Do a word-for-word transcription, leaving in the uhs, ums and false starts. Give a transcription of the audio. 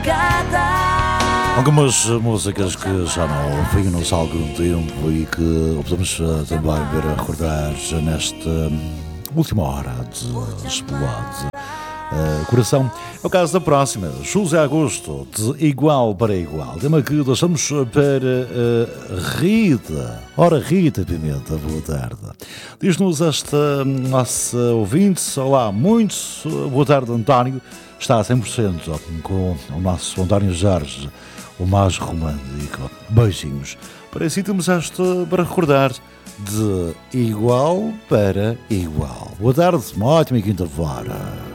Algumas músicas que já não ouvimos há algum tempo e que podemos também ver a recordar nesta última hora de Explode uh, Coração. É o caso da próxima, José Agosto, de Igual para Igual. Tema que deixamos para uh, Rita. Ora, Rita Pimenta, boa tarde. Diz-nos esta nossa ouvinte. Olá, muito boa tarde, António. Está a cem por cento com o nosso António Jorge, o mais romântico. Beijinhos. Para si temos esta para recordar de Igual para Igual. Boa tarde, uma ótima quinta-feira.